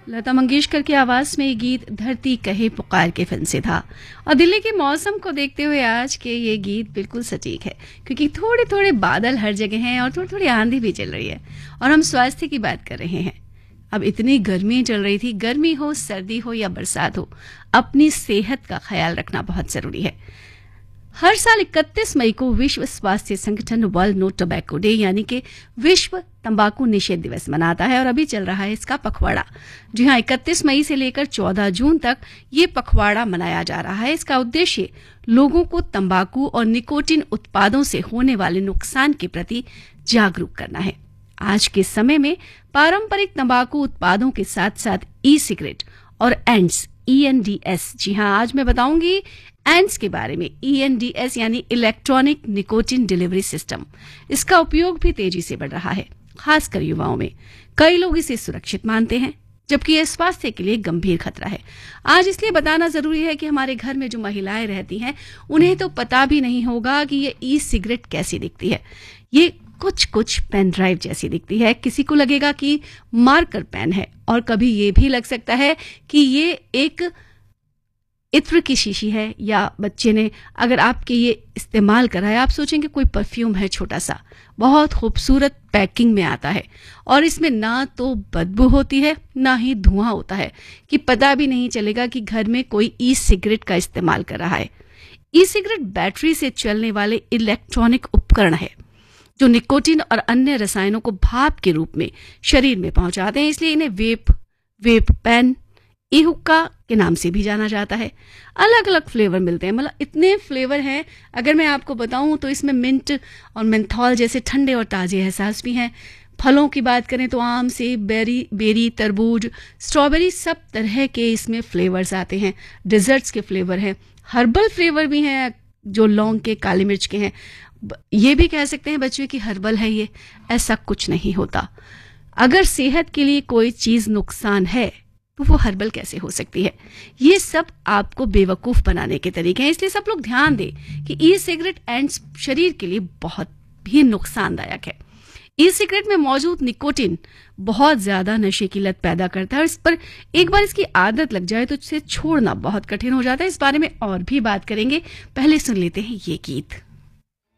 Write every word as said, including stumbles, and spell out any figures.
लता मंगेशकर की आवाज में ये गीत धरती कहे पुकार के फिल्म से था। और दिल्ली के मौसम को देखते हुए आज के ये गीत बिल्कुल सटीक है, क्योंकि थोड़े थोड़े बादल हर जगह हैं और थोड़ी थोड़ी आंधी भी चल रही है। और हम स्वास्थ्य की बात कर रहे हैं। अब इतनी गर्मी चल रही थी, गर्मी हो, सर्दी हो या बरसात हो, अपनी सेहत का ख्याल रखना बहुत जरूरी है। हर साल इकतीस मई को विश्व स्वास्थ्य संगठन वर्ल्ड नो टोबैको डे यानी कि विश्व तंबाकू निषेध दिवस मनाता है और अभी चल रहा है इसका पखवाड़ा। जी हाँ, इकतीस मई से लेकर चौदह जून तक ये पखवाड़ा मनाया जा रहा है। इसका उद्देश्य लोगों को तंबाकू और निकोटिन उत्पादों से होने वाले नुकसान के प्रति जागरूक करना है। आज के समय में पारंपरिक तंबाकू उत्पादों के साथ साथ ई सिगरेट और ends E N D S, जी हाँ, आज मैं बताऊंगी एंड्स के बारे में। ई एन डी एस यानी इलेक्ट्रॉनिक निकोटिन डिलीवरी सिस्टम, इसका उपयोग भी तेजी से बढ़ रहा है, खासकर युवाओं में। कई लोग इसे सुरक्षित मानते हैं, जबकि यह स्वास्थ्य के लिए गंभीर खतरा है। आज इसलिए बताना जरूरी है कि हमारे घर में जो महिलाएं रहती हैं उन्हें तो पता भी नहीं होगा कि ये ई सिगरेट कैसी दिखती है। ये कुछ कुछ पेन ड्राइव जैसी दिखती है, किसी को लगेगा कि मार्कर पेन है, और कभी ये भी लग सकता है कि ये एक इत्र की शीशी है, या बच्चे ने अगर आपके ये इस्तेमाल करा है, आप सोचेंगे कोई परफ्यूम है छोटा सा, बहुत खूबसूरत पैकिंग में आता है और इसमें ना तो बदबू होती है ना ही धुआं होता है, कि पता भी नहीं चलेगा कि घर में कोई ई सिगरेट का इस्तेमाल कर रहा है। ई सिगरेट बैटरी से चलने वाले इलेक्ट्रॉनिक उपकरण है जो निकोटिन और अन्य रसायनों को भाप के रूप में शरीर में पहुंचाते हैं, इसलिए इन्हें वेप, वेप पेन, ई हुक्का के नाम से भी जाना जाता है। अलग अलग फ्लेवर मिलते हैं, मतलब इतने फ्लेवर हैं, अगर मैं आपको बताऊं तो इसमें मिंट और मेंथॉल जैसे ठंडे और ताजे एहसास भी हैं। फलों की बात करें तो आम, सेब, बेरी, बेरी, तरबूज, स्ट्रॉबेरी, सब तरह के इसमें फ्लेवर्स आते हैं। डिजर्ट्स के फ्लेवर हैं, हर्बल फ्लेवर भी हैं जो लौंग के, काली मिर्च के हैं। ये भी कह सकते हैं बच्चों की हर्बल है ये, ऐसा कुछ नहीं होता। अगर सेहत के लिए कोई चीज नुकसान है तो वो हर्बल कैसे हो सकती है? ये सब आपको बेवकूफ बनाने के तरीके हैं, इसलिए सब लोग ध्यान दें कि ई सिगरेट एंड्स शरीर के लिए बहुत भी नुकसानदायक है। ई सिगरेट में मौजूद निकोटिन बहुत ज्यादा नशे की लत पैदा करता है और इस पर एक बार इसकी आदत लग जाए तो इसे छोड़ना बहुत कठिन हो जाता है। इस बारे में और भी बात करेंगे, पहले सुन लेते हैं ये गीत।